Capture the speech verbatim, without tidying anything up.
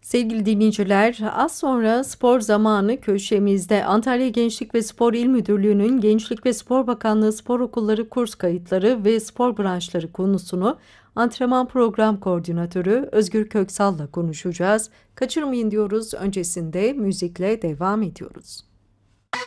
Sevgili dinleyiciler, az sonra spor zamanı köşemizde Antalya Gençlik ve Spor İl Müdürlüğü'nün Gençlik ve Spor Bakanlığı spor okulları kurs kayıtları ve spor branşları konusunu antrenman program koordinatörü Özgür Köksal'la konuşacağız. Kaçırmayın diyoruz. Öncesinde müzikle devam ediyoruz.